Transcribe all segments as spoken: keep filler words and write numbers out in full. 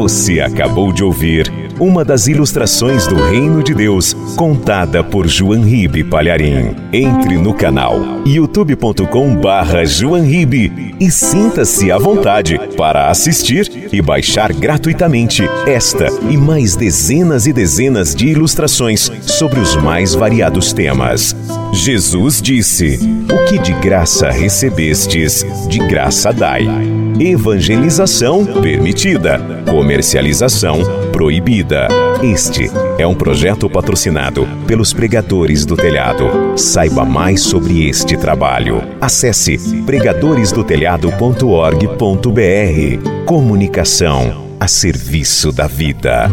Você acabou de ouvir uma das ilustrações do Reino de Deus, contada por João Ribe Palharim. Entre no canal youtube ponto com barra João Ribe e sinta-se à vontade para assistir e baixar gratuitamente esta e mais dezenas e dezenas de ilustrações sobre os mais variados temas. Jesus disse: "O que de graça recebestes, de graça dai." Evangelização permitida, comercialização proibida. Este é um projeto patrocinado pelos Pregadores do Telhado. Saiba mais sobre este trabalho. Acesse pregadores do telhado ponto org ponto br. Comunicação a serviço da vida.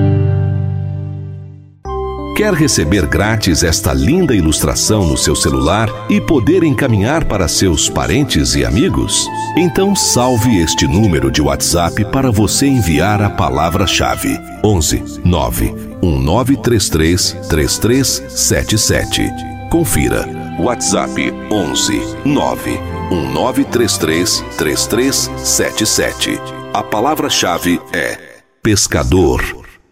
Quer receber grátis esta linda ilustração no seu celular e poder encaminhar para seus parentes e amigos? Então salve este número de WhatsApp para você enviar a palavra-chave onze nove um nove três três três três sete sete. Confira. WhatsApp onze nove um nove três três três três sete sete. A palavra-chave é pescador.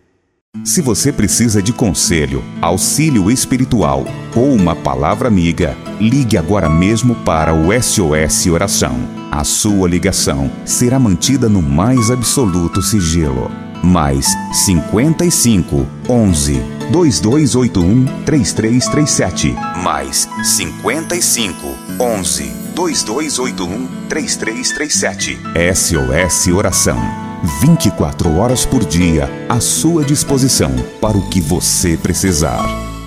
Se você precisa de conselho, auxílio espiritual ou uma palavra amiga, ligue agora mesmo para o S O S Oração. A sua ligação será mantida no mais absoluto sigilo. Mais cinquenta e cinco, onze, dois dois oito um, três três três sete. Mais cinquenta e cinco, onze, dois dois oito um, três três três sete. S O S Oração. vinte e quatro horas por dia à sua disposição para o que você precisar.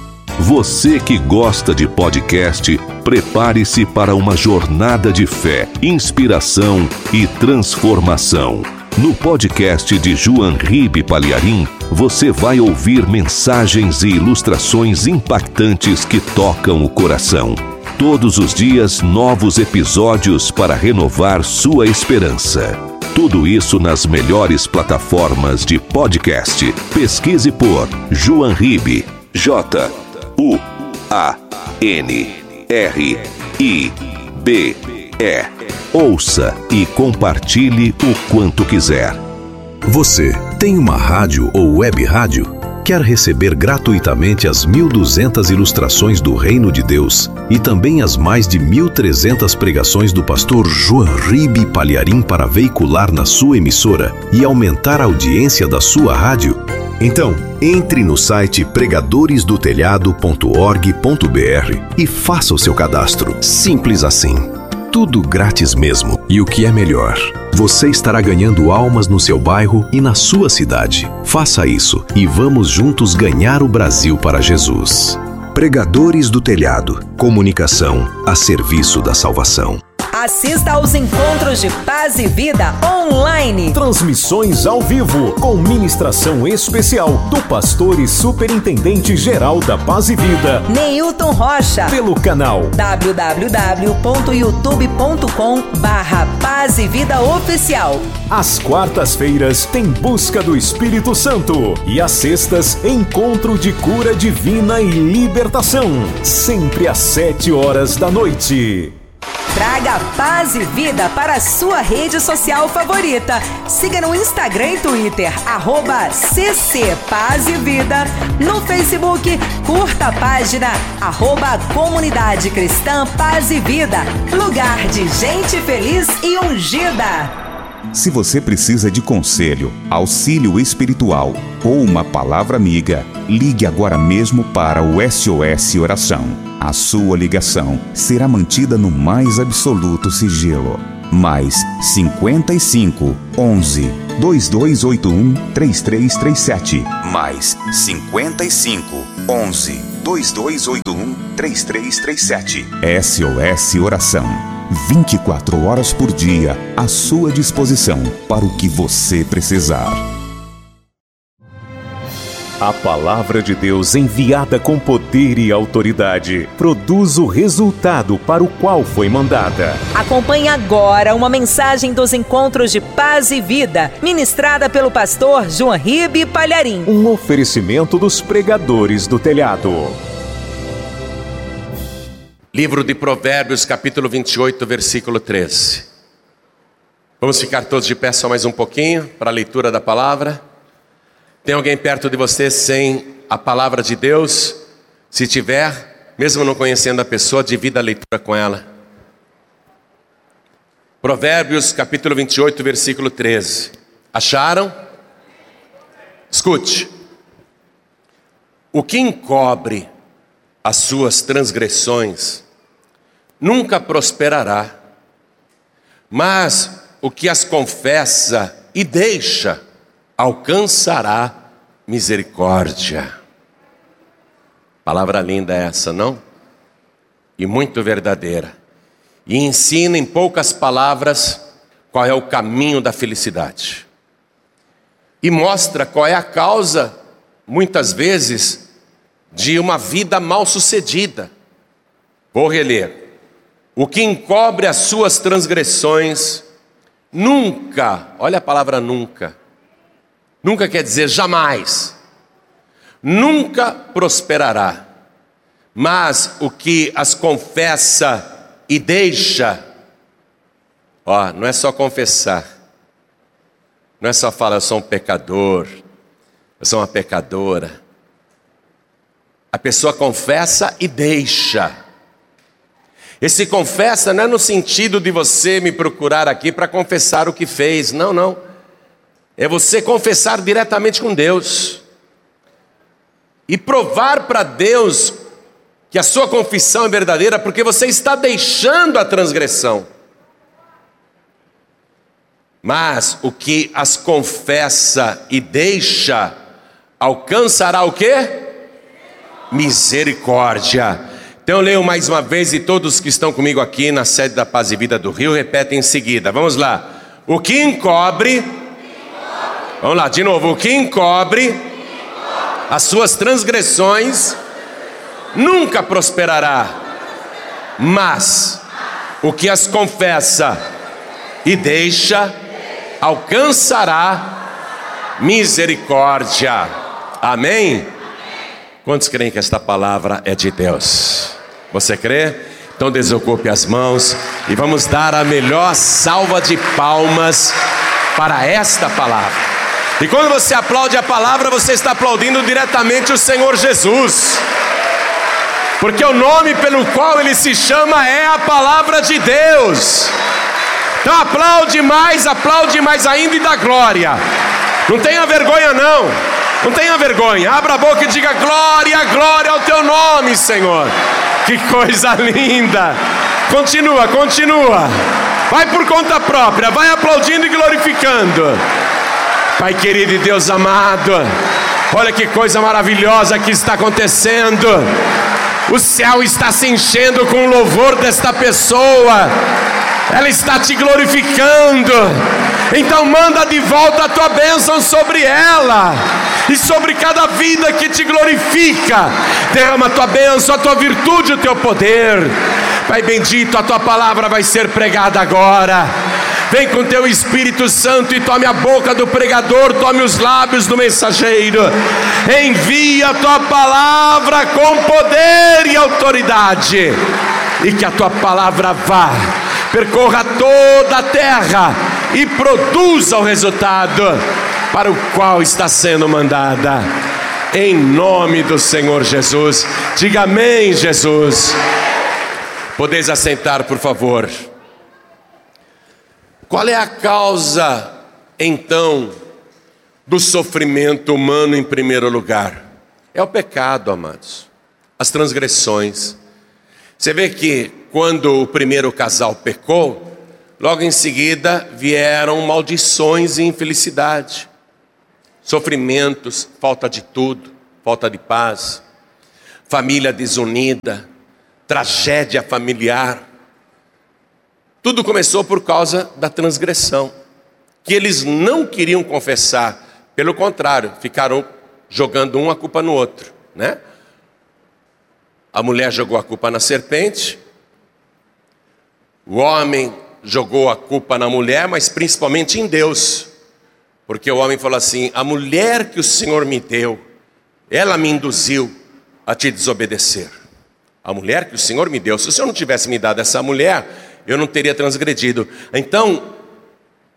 Você que gosta de podcast, prepare-se para uma jornada de fé, inspiração e transformação. No podcast de João Ribe Palharim, você vai ouvir mensagens e ilustrações impactantes que tocam o coração. Todos os dias, novos episódios para renovar sua esperança. Tudo isso nas melhores plataformas de podcast. Pesquise por João Ribe. J U A N R I B E. Ouça e compartilhe o quanto quiser. Você tem uma rádio ou web rádio? Quer receber gratuitamente as mil e duzentas ilustrações do Reino de Deus e também as mais de mil e trezentas pregações do pastor João Ribe Palharim para veicular na sua emissora e aumentar a audiência da sua rádio? Então, entre no site pregadores do telhado ponto org ponto br e faça o seu cadastro. Simples assim. Tudo grátis mesmo. E o que é melhor, você estará ganhando almas no seu bairro e na sua cidade. Faça isso e vamos juntos ganhar o Brasil para Jesus. Pregadores do Telhado. Comunicação a serviço da salvação. Assista aos encontros de Paz e Vida online. Transmissões ao vivo, com ministração especial do pastor e superintendente geral da Paz e Vida, Neilton Rocha, pelo canal w w w ponto youtube ponto com barra Paz e Vida Oficial. Às quartas-feiras tem Busca do Espírito Santo e às sextas, Encontro de Cura Divina e Libertação, sempre às sete horas da noite. Traga Paz e Vida para a sua rede social favorita. Siga no Instagram e Twitter, arroba C C Paz e Vida. No Facebook, curta a página, arroba Comunidade Cristã Paz e Vida. Lugar de gente feliz e ungida. Se você precisa de conselho, auxílio espiritual ou uma palavra amiga, ligue agora mesmo para o S O S Oração. A sua ligação será mantida no mais absoluto sigilo. Mais cinquenta e cinco, onze, dois dois oito um, três três três sete. Mais cinquenta e cinco, onze, dois dois oito um, três três três sete. S O S Oração. vinte e quatro horas por dia à sua disposição para o que você precisar. A palavra de Deus enviada com poder e autoridade produz o resultado para o qual foi mandada. Acompanhe agora uma mensagem dos encontros de Paz e Vida, ministrada pelo pastor João Ribe Palharim. Um oferecimento dos Pregadores do Telhado. Livro de Provérbios, capítulo vinte e oito, versículo treze. Vamos ficar todos de pé só mais um pouquinho para a leitura da palavra. Tem alguém perto de você sem a palavra de Deus? Se tiver, mesmo não conhecendo a pessoa, divida a leitura com ela. Provérbios capítulo vinte e oito, versículo treze. Acharam? Escute. O que encobre as suas transgressões nunca prosperará, mas o que as confessa e deixa alcançará misericórdia. Palavra linda essa, não? E muito verdadeira. E ensina em poucas palavras qual é o caminho da felicidade. E mostra qual é a causa, muitas vezes, de uma vida mal sucedida. Vou reler. O que encobre as suas transgressões nunca, olha a palavra nunca, nunca quer dizer jamais, nunca prosperará, mas o que as confessa e deixa, ó, não é só confessar, não é só falar eu sou um pecador, eu sou uma pecadora, a pessoa confessa e deixa. Esse confessa não é no sentido de você me procurar aqui para confessar o que fez. Não, não. É você confessar diretamente com Deus. E provar para Deus que a sua confissão é verdadeira, porque você está deixando a transgressão. Mas o que as confessa e deixa, alcançará o quê? Misericórdia. Então eu leio mais uma vez e todos que estão comigo aqui na sede da Paz e Vida do Rio repetem em seguida. Vamos lá. O que encobre, vamos lá, de novo. O que encobre as suas transgressões nunca prosperará, mas o que as confessa e deixa alcançará misericórdia. Amém? Quantos creem que esta palavra é de Deus? Você crê? Então desocupe as mãos e vamos dar a melhor salva de palmas para esta palavra. E quando você aplaude a palavra, você está aplaudindo diretamente o Senhor Jesus, porque o nome pelo qual Ele se chama é a palavra de Deus. Então aplaude mais, aplaude mais ainda e dá glória. Não tenha vergonha não. Não tenha vergonha, abra a boca e diga glória, glória ao teu nome, Senhor. Que coisa linda. Continua, continua. Vai por conta própria, vai aplaudindo e glorificando. Pai querido e Deus amado, olha que coisa maravilhosa que está acontecendo. O céu está se enchendo com o louvor desta pessoa. Ela está te glorificando. Então manda de volta a tua bênção sobre ela e sobre cada vida que te glorifica. Derrama a tua bênção, a tua virtude, o teu poder. Pai bendito, a tua palavra vai ser pregada agora. Vem com teu Espírito Santo e tome a boca do pregador, tome os lábios do mensageiro. Envia a tua palavra com poder e autoridade, e que a tua palavra vá, percorra toda a terra e produza o resultado para o qual está sendo mandada. Em nome do Senhor Jesus. Diga amém, Jesus. Podeis assentar, por favor. Qual é a causa, então, do sofrimento humano em primeiro lugar? É o pecado, amados. As transgressões. Você vê que quando o primeiro casal pecou, logo em seguida vieram maldições e infelicidade, sofrimentos, falta de tudo, falta de paz, família desunida, tragédia familiar. Tudo começou por causa da transgressão, que eles não queriam confessar, pelo contrário, ficaram jogando um a culpa no outro, né? A mulher jogou a culpa na serpente, o homem jogou a culpa na mulher, mas principalmente em Deus, porque o homem falou assim: a mulher que o Senhor me deu, ela me induziu a te desobedecer. A mulher que o Senhor me deu, se o Senhor não tivesse me dado essa mulher, eu não teria transgredido. Então,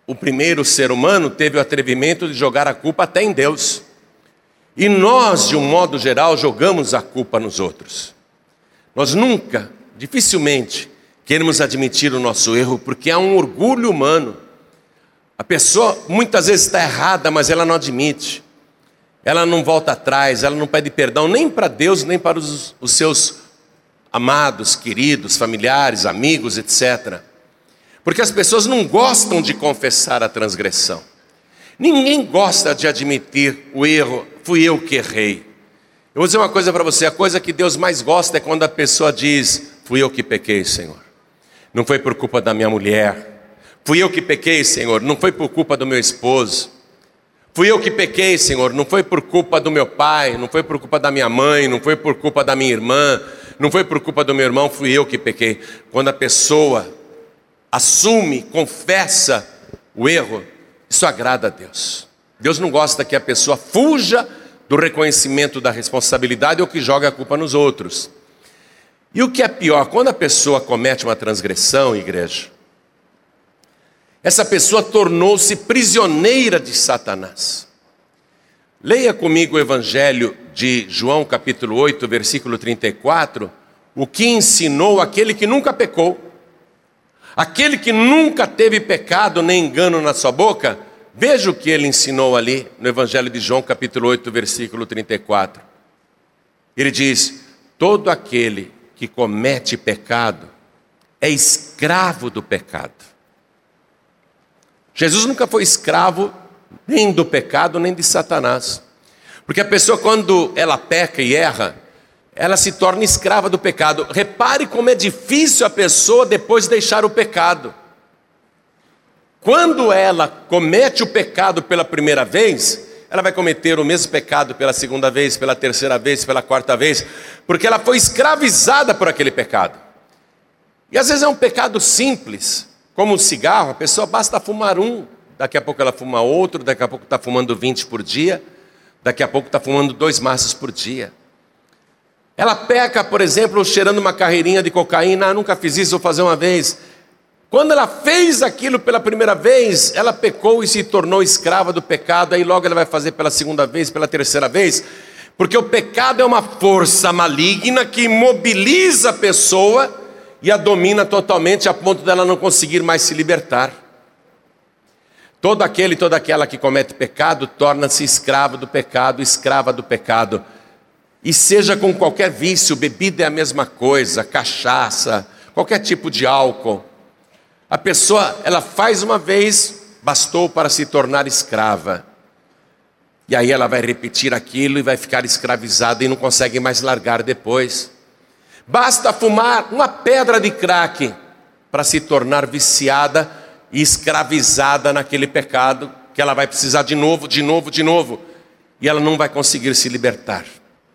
o primeiro ser humano teve o atrevimento de jogar a culpa até em Deus. E nós, de um modo geral, jogamos a culpa nos outros. Nós nunca, dificilmente, queremos admitir o nosso erro, porque há um orgulho humano. A pessoa muitas vezes está errada, mas ela não admite. Ela não volta atrás, ela não pede perdão nem para Deus, nem para os, os seus amados, queridos, familiares, amigos, etcétera. Porque as pessoas não gostam de confessar a transgressão. Ninguém gosta de admitir o erro, fui eu que errei. Eu vou dizer uma coisa para você, a coisa que Deus mais gosta é quando a pessoa diz, fui eu que pequei, Senhor. Não foi por culpa da minha mulher. Fui eu que pequei, Senhor, não foi por culpa do meu esposo. Fui eu que pequei, Senhor, não foi por culpa do meu pai, não foi por culpa da minha mãe, não foi por culpa da minha irmã, não foi por culpa do meu irmão, fui eu que pequei. Quando a pessoa assume, confessa o erro, isso agrada a Deus. Deus não gosta que a pessoa fuja do reconhecimento da responsabilidade ou que jogue a culpa nos outros. E o que é pior, quando a pessoa comete uma transgressão, igreja, essa pessoa tornou-se prisioneira de Satanás. Leia comigo o Evangelho de João capítulo oito, versículo trinta e quatro, o que ensinou aquele que nunca pecou. Aquele que nunca teve pecado nem engano na sua boca, veja o que ele ensinou ali no Evangelho de João capítulo oito, versículo trinta e quatro. Ele diz, todo aquele que comete pecado é escravo do pecado. Jesus nunca foi escravo nem do pecado, nem de Satanás. Porque a pessoa, quando ela peca e erra, ela se torna escrava do pecado. Repare como é difícil a pessoa depois deixar o pecado. Quando ela comete o pecado pela primeira vez, ela vai cometer o mesmo pecado pela segunda vez, pela terceira vez, pela quarta vez, porque ela foi escravizada por aquele pecado. E às vezes é um pecado simples, como o cigarro, a pessoa basta fumar um, daqui a pouco ela fuma outro, daqui a pouco está fumando vinte por dia, daqui a pouco está fumando dois maços por dia. Ela peca, por exemplo, cheirando uma carreirinha de cocaína, ah, nunca fiz isso, vou fazer uma vez. Quando ela fez aquilo pela primeira vez, ela pecou e se tornou escrava do pecado, aí logo ela vai fazer pela segunda vez, pela terceira vez, porque o pecado é uma força maligna que imobiliza a pessoa e a domina totalmente a ponto dela não conseguir mais se libertar. Todo aquele e toda aquela que comete pecado torna-se escravo do pecado, escrava do pecado. E seja com qualquer vício, bebida é a mesma coisa, cachaça, qualquer tipo de álcool. A pessoa, ela faz uma vez, bastou para se tornar escrava. E aí ela vai repetir aquilo e vai ficar escravizada e não consegue mais largar depois. Basta fumar uma pedra de crack para se tornar viciada e escravizada naquele pecado, que ela vai precisar de novo, de novo, de novo, e ela não vai conseguir se libertar.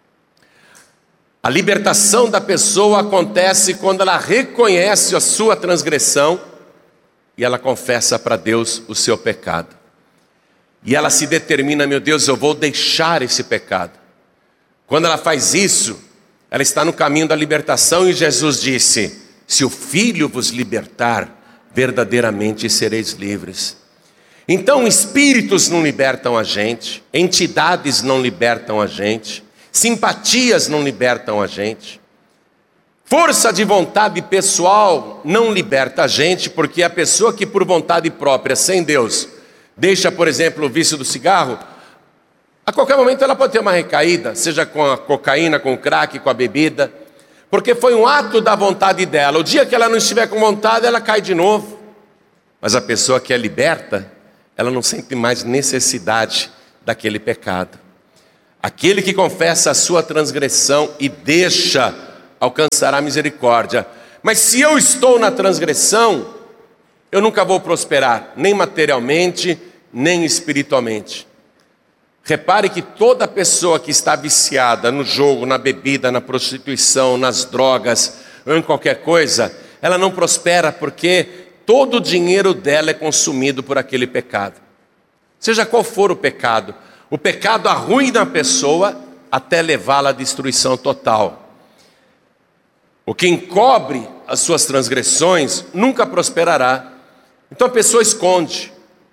A libertação da pessoa acontece quando ela reconhece a sua transgressão e ela confessa para Deus o seu pecado. E ela se determina, meu Deus, eu vou deixar esse pecado. Quando ela faz isso, ela está no caminho da libertação e Jesus disse, se o Filho vos libertar, verdadeiramente sereis livres. Então espíritos não libertam a gente, entidades não libertam a gente, simpatias não libertam a gente, força de vontade pessoal não liberta a gente, porque a pessoa que por vontade própria, sem Deus, deixa, por exemplo, o vício do cigarro, a qualquer momento ela pode ter uma recaída, seja com a cocaína, com o crack, com a bebida, porque foi um ato da vontade dela. O dia que ela não estiver com vontade, ela cai de novo. Mas a pessoa que é liberta, ela não sente mais necessidade daquele pecado. Aquele que confessa a sua transgressão e deixa, alcançará misericórdia. Mas se eu estou na transgressão, eu nunca vou prosperar, nem materialmente, nem espiritualmente. Repare que toda pessoa que está viciada no jogo, na bebida, na prostituição, nas drogas, ou em qualquer coisa, ela não prospera porque todo o dinheiro dela é consumido por aquele pecado. Seja qual for o pecado, o pecado arruina a pessoa até levá-la à destruição total. O que encobre as suas transgressões nunca prosperará. Então a pessoa esconde.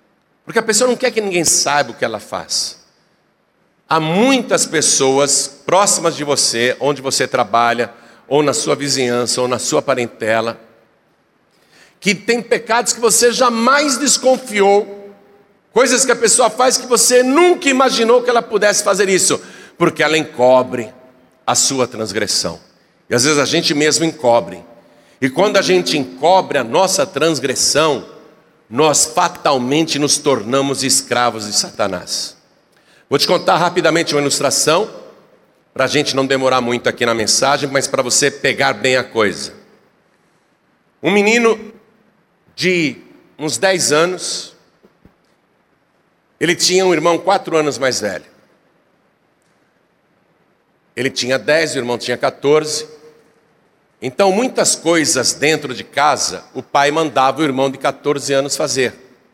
Porque a pessoa não quer que ninguém saiba o que ela faz. Há muitas pessoas próximas de você, onde você trabalha, ou na sua vizinhança, ou na sua parentela, que tem pecados que você jamais desconfiou, coisas que a pessoa faz que você nunca imaginou que ela pudesse fazer isso, porque ela encobre a sua transgressão. E às vezes a gente mesmo encobre. E quando a gente encobre a nossa transgressão, nós fatalmente nos tornamos escravos de Satanás. Vou te contar rapidamente uma ilustração, para a gente não demorar muito aqui na mensagem, mas para você pegar bem a coisa. Um menino de uns dez anos, ele tinha um irmão quatro anos mais velho. Ele tinha dez, o irmão tinha quatorze. Então muitas coisas dentro de casa, o pai mandava o irmão de quatorze anos fazer.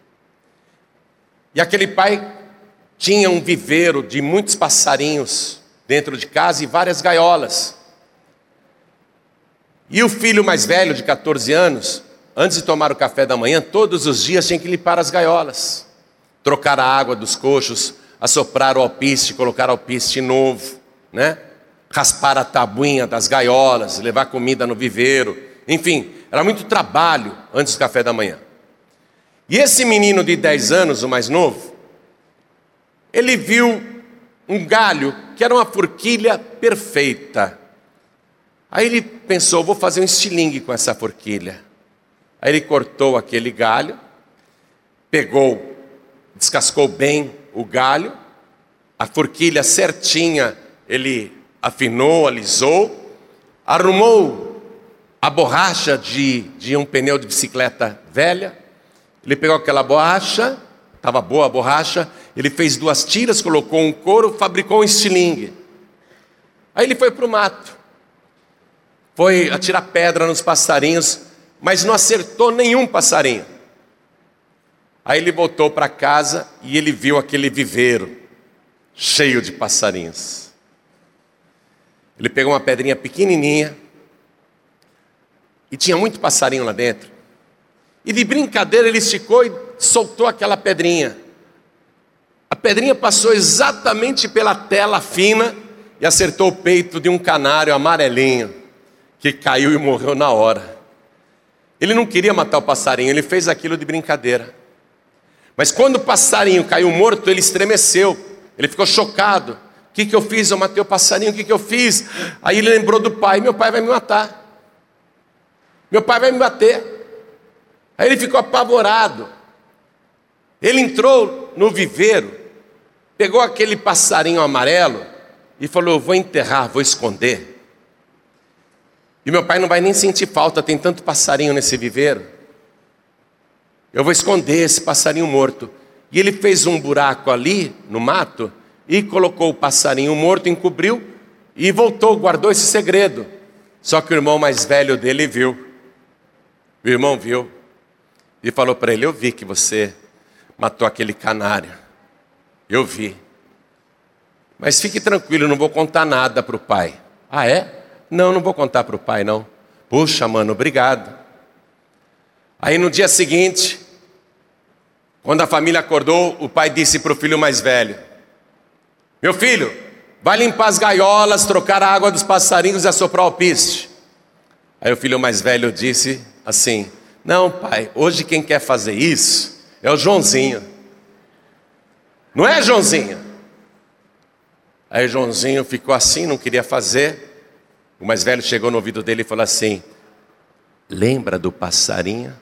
E aquele pai tinha um viveiro de muitos passarinhos dentro de casa e várias gaiolas. E o filho mais velho, de quatorze anos, antes de tomar o café da manhã, todos os dias tinha que limpar as gaiolas, trocar a água dos coxos, assoprar o alpiste, colocar alpiste novo, né? Raspar a tabuinha das gaiolas, levar comida no viveiro, enfim, era muito trabalho antes do café da manhã. E esse menino de dez anos, o mais novo, ele viu um galho que era uma forquilha perfeita. Aí ele pensou, vou fazer um estilingue com essa forquilha. Aí ele cortou aquele galho, pegou, descascou bem o galho, a forquilha certinha, ele afinou, alisou, arrumou a borracha de, de um pneu de bicicleta velha. Ele pegou aquela borracha, estava boa a borracha, ele fez duas tiras, colocou um couro, fabricou um estilingue. Aí ele foi para o mato, foi atirar pedra nos passarinhos, mas não acertou nenhum passarinho. Aí ele voltou para casa e ele viu aquele viveiro cheio de passarinhos. Ele pegou uma pedrinha pequenininha e tinha muito passarinho lá dentro. E de brincadeira ele esticou e soltou aquela pedrinha. A pedrinha passou exatamente pela tela fina e acertou o peito de um canário amarelinho, que caiu e morreu na hora. Ele não queria matar o passarinho, ele fez aquilo de brincadeira. Mas quando o passarinho caiu morto, ele estremeceu, ele ficou chocado. O que que eu fiz? Eu matei o passarinho, o que que eu fiz? Aí ele lembrou do pai, meu pai vai me matar. Meu pai vai me bater. Aí ele ficou apavorado. Ele entrou no viveiro, pegou aquele passarinho amarelo e falou, eu vou enterrar, vou esconder. E meu pai não vai nem sentir falta, tem tanto passarinho nesse viveiro. Eu vou esconder esse passarinho morto. E ele fez um buraco ali no mato e colocou o passarinho morto, encobriu e voltou, guardou esse segredo. Só que o irmão mais velho dele viu. O irmão viu e falou para ele, eu vi que você matou aquele canário. Eu vi. Mas fique tranquilo, eu não vou contar nada para o pai. Ah, é? Não, não vou contar para o pai, não. Puxa, mano, obrigado. Aí no dia seguinte, quando a família acordou, o pai disse para o filho mais velho, meu filho, vai limpar as gaiolas, trocar a água dos passarinhos e assoprar o alpiste. Aí o filho mais velho disse assim, não pai, hoje quem quer fazer isso é o Joãozinho. Não é Joãozinho? Aí o Joãozinho ficou assim, não queria fazer. O mais velho chegou no ouvido dele e falou assim, lembra do passarinho?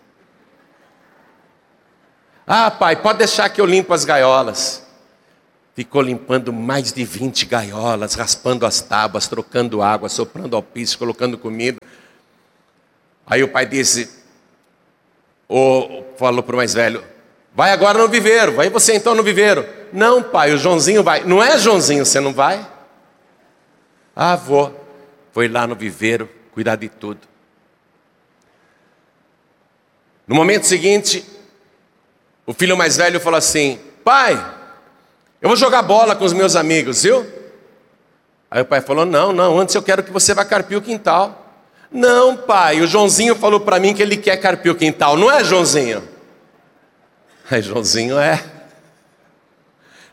Ah pai, pode deixar que eu limpo as gaiolas. Ficou limpando mais de vinte gaiolas, raspando as tábuas, trocando água, soprando alpiste, colocando comida. Aí o pai disse, ou falou para o mais velho, vai agora no viveiro, vai você então no viveiro. Não pai, o Joãozinho vai. Não é Joãozinho, você não vai? Ah, vou. Foi lá no viveiro, cuidar de tudo. No momento seguinte, o filho mais velho falou assim, pai, eu vou jogar bola com os meus amigos, viu? Aí o pai falou, não, não, antes eu quero que você vá carpir o quintal. Não pai, o Joãozinho falou para mim que ele quer carpir o quintal, não é Joãozinho? Aí Joãozinho é,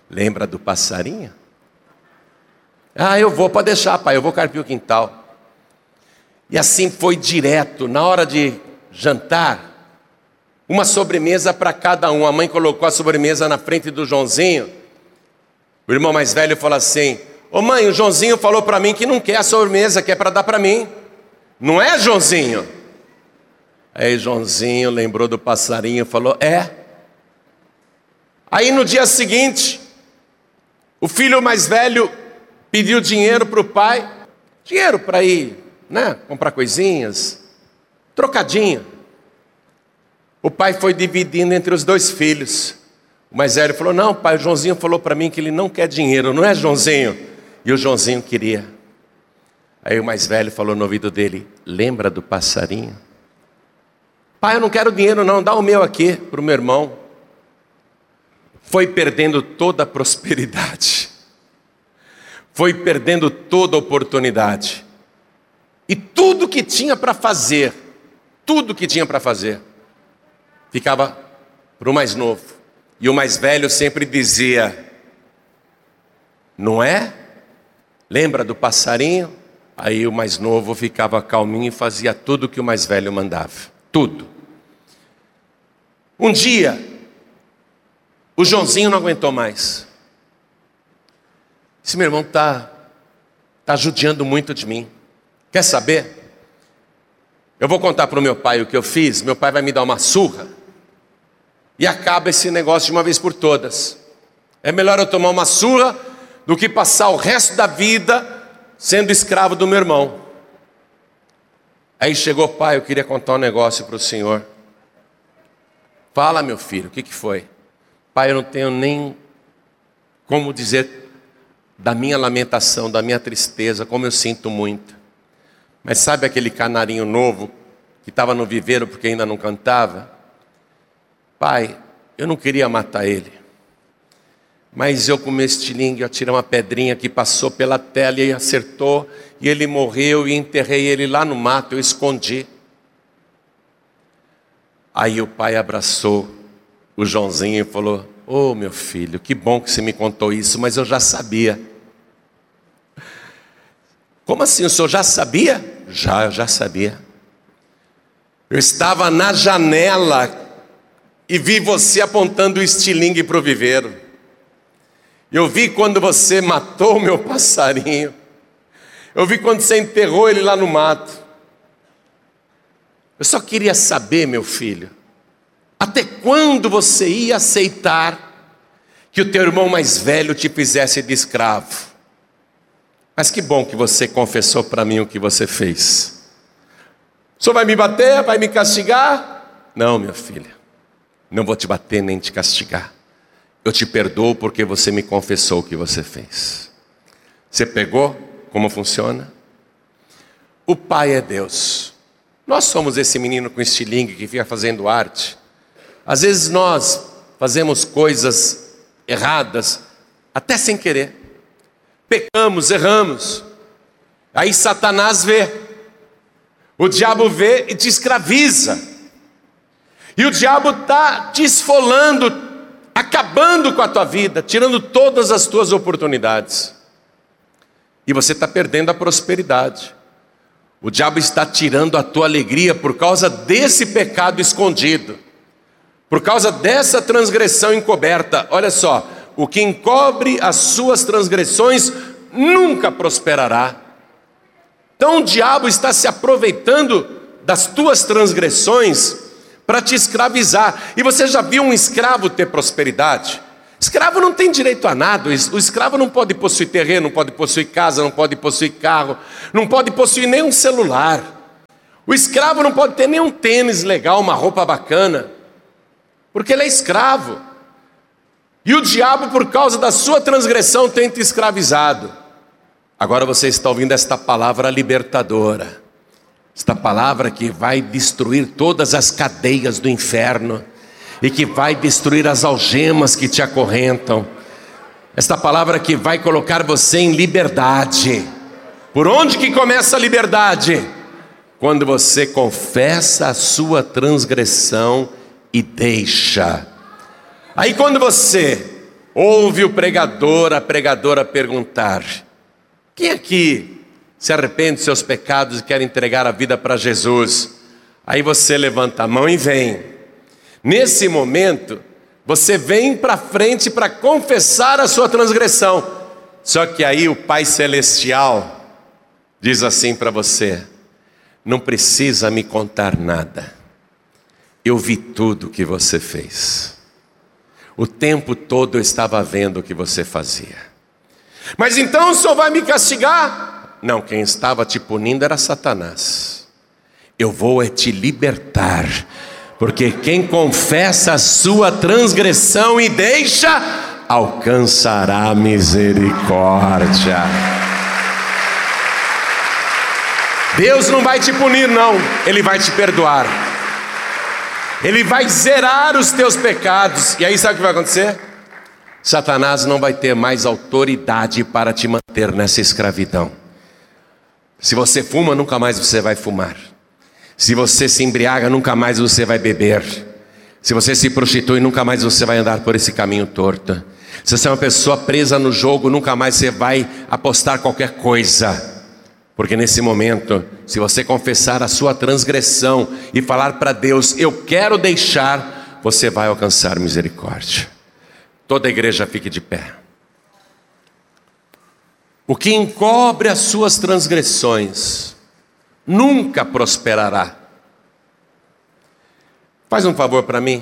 Lembra do passarinho? Ah, eu vou, pode deixar, pai, eu vou carpir o quintal. E assim foi direto, na hora de jantar, uma sobremesa para cada um. A mãe colocou a sobremesa na frente do Joãozinho. O irmão mais velho falou assim: ô mãe, o Joãozinho falou para mim que não quer a sobremesa, que é para dar para mim. Não é, Joãozinho? Aí Joãozinho lembrou do passarinho e falou: é. Aí no dia seguinte, o filho mais velho pediu dinheiro para o pai. Dinheiro para ir, né, comprar coisinhas, trocadinho. O pai foi dividindo entre os dois filhos. O mais velho falou: não, pai, o Joãozinho falou para mim que ele não quer dinheiro, não é, Joãozinho? E o Joãozinho queria. Aí o mais velho falou no ouvido dele: lembra do passarinho? Pai, eu não quero dinheiro não, dá o meu aqui para o meu irmão. Foi perdendo toda a prosperidade. Foi perdendo toda a oportunidade. E tudo que tinha para fazer, tudo que tinha para fazer, ficava para o mais novo. E o mais velho sempre dizia: não é? Lembra do passarinho? Aí o mais novo ficava calminho e fazia tudo que o mais velho mandava. Tudo. Um dia, o Joãozinho não aguentou mais. Esse meu irmão está tá judiando muito de mim. Quer saber? Eu vou contar para o meu pai o que eu fiz. Meu pai vai me dar uma surra. E acaba esse negócio de uma vez por todas. É melhor eu tomar uma surra do que passar o resto da vida sendo escravo do meu irmão. Aí chegou: pai, eu queria contar um negócio para o senhor. Fala, meu filho, o que, que foi? Pai, eu não tenho nem como dizer da minha lamentação, da minha tristeza, como eu sinto muito. Mas sabe aquele canarinho novo que estava no viveiro porque ainda não cantava? Pai, eu não queria matar ele. Mas eu com meu estilingue, eu tirei uma pedrinha que passou pela tela e acertou. E ele morreu e enterrei ele lá no mato, eu escondi. Aí o pai abraçou o Joãozinho e falou: ô meu filho, que bom que você me contou isso, mas eu já sabia. Como assim, o senhor já sabia? Já, eu já sabia. Eu estava na janela e vi você apontando o estilingue para o viveiro. Eu vi quando você matou o meu passarinho. Eu vi quando você enterrou ele lá no mato. Eu só queria saber, meu filho, até quando você ia aceitar que o teu irmão mais velho te fizesse de escravo? Mas que bom que você confessou para mim o que você fez. O senhor vai me bater? Vai me castigar? Não, minha filha, não vou te bater nem te castigar. Eu te perdoo porque você me confessou o que você fez. Você pegou como funciona? O pai é Deus. Nós somos esse menino com estilingue que fica fazendo arte. Às vezes nós fazemos coisas erradas, até sem querer. Pecamos, erramos. Aí Satanás vê. O diabo vê e te escraviza. E o diabo está te esfolando, acabando com a tua vida, tirando todas as tuas oportunidades. E você está perdendo a prosperidade. O diabo está tirando a tua alegria por causa desse pecado escondido, por causa dessa transgressão encoberta. Olha só, o que encobre as suas transgressões nunca prosperará. Então o diabo está se aproveitando das tuas transgressões para te escravizar. E você já viu um escravo ter prosperidade? Escravo não tem direito a nada. O escravo não pode possuir terreno, não pode possuir casa, não pode possuir carro, não pode possuir nenhum celular. O escravo não pode ter nenhum tênis legal, uma roupa bacana, porque ele é escravo. E o diabo, por causa da sua transgressão, tem te escravizado. Agora você está ouvindo esta palavra libertadora, esta palavra que vai destruir todas as cadeias do inferno e que vai destruir as algemas que te acorrentam. Esta palavra que vai colocar você em liberdade. Por onde que começa a liberdade? Quando você confessa a sua transgressão e deixa. Aí quando você ouve o pregador, a pregadora perguntar: quem aqui se arrepende dos seus pecados e quer entregar a vida para Jesus? Aí você levanta a mão e vem. Nesse momento, você vem para frente para confessar a sua transgressão. Só que aí o Pai Celestial diz assim para você: não precisa me contar nada. Eu vi tudo que você fez. O tempo todo eu estava vendo o que você fazia. Mas então o Senhor vai me castigar? Não, quem estava te punindo era Satanás. Eu vou é te libertar, porque quem confessa a sua transgressão e deixa, alcançará misericórdia. Deus não vai te punir, não. Ele vai te perdoar. Ele vai zerar os teus pecados. E aí sabe o que vai acontecer? Satanás não vai ter mais autoridade para te manter nessa escravidão. Se você fuma, nunca mais você vai fumar. Se você se embriaga, nunca mais você vai beber. Se você se prostitui, nunca mais você vai andar por esse caminho torto. Se você é uma pessoa presa no jogo, nunca mais você vai apostar qualquer coisa. Porque nesse momento, se você confessar a sua transgressão e falar para Deus: eu quero deixar, você vai alcançar misericórdia. Toda a igreja fique de pé. O que encobre as suas transgressões nunca prosperará. Faz um favor para mim.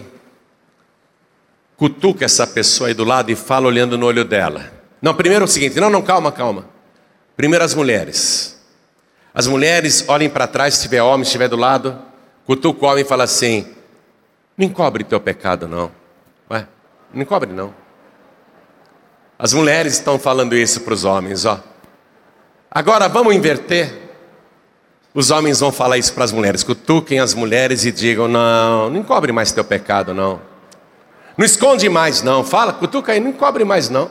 Cutuca essa pessoa aí do lado e fala olhando no olho dela. Não, primeiro é o seguinte, não, não, calma, calma. Primeiro as mulheres. As mulheres olhem para trás, se tiver homem, se estiver do lado, cutuca o homem e fala assim: não encobre teu pecado não. Ué, não encobre não. As mulheres estão falando isso para os homens, ó. Agora vamos inverter. Os homens vão falar isso para as mulheres. Cutuquem as mulheres e digam: não, não encobre mais teu pecado não. Não esconde mais não. Fala, cutuca aí, não encobre mais não.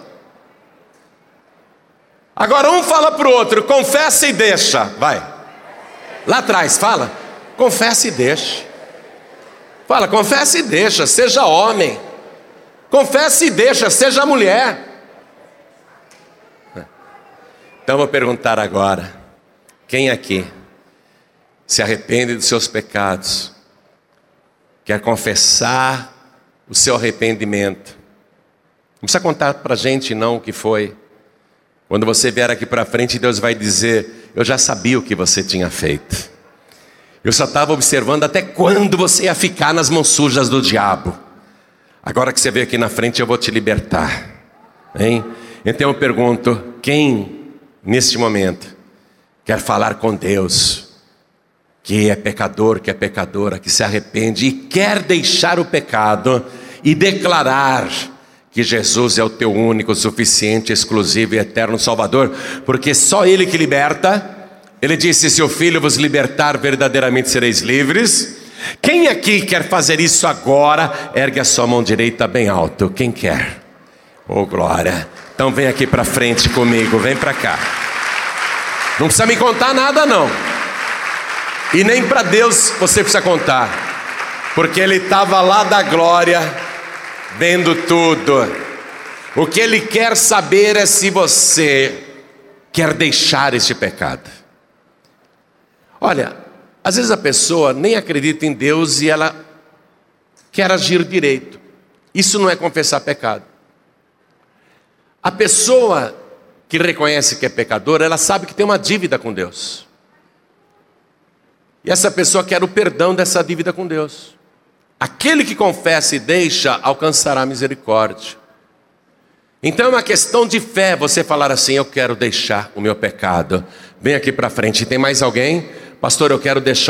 Agora um fala para o outro: confessa e deixa. Vai. Lá atrás, fala. Confessa e deixa. Fala, confessa e deixa, seja homem. Confessa e deixa, seja mulher. Então eu vou perguntar agora: quem aqui se arrepende dos seus pecados, quer confessar o seu arrependimento? Não precisa contar para a gente não o que foi. Quando você vier aqui para frente, Deus vai dizer: eu já sabia o que você tinha feito. Eu só estava observando até quando você ia ficar nas mãos sujas do diabo. Agora que você veio aqui na frente, eu vou te libertar. Hein? Então eu pergunto: quem neste momento quer falar com Deus, que é pecador, que é pecadora, que se arrepende e quer deixar o pecado e declarar que Jesus é o teu único, suficiente, exclusivo e eterno Salvador, porque só Ele que liberta. Ele disse: se o Filho vos libertar, verdadeiramente sereis livres. Quem aqui quer fazer isso agora? Ergue a sua mão direita bem alto. Quem quer? Oh glória. Então vem aqui para frente comigo, vem para cá. Não precisa me contar nada não. E nem para Deus você precisa contar, porque Ele estava lá da glória, vendo tudo. O que Ele quer saber é se você quer deixar este pecado. Olha, às vezes a pessoa nem acredita em Deus e ela quer agir direito. Isso não é confessar pecado. A pessoa que reconhece que é pecadora, ela sabe que tem uma dívida com Deus. E essa pessoa quer o perdão dessa dívida com Deus. Aquele que confessa e deixa, alcançará misericórdia. Então é uma questão de fé você falar assim: eu quero deixar o meu pecado. Vem aqui para frente. Tem mais alguém? Pastor, eu quero deixar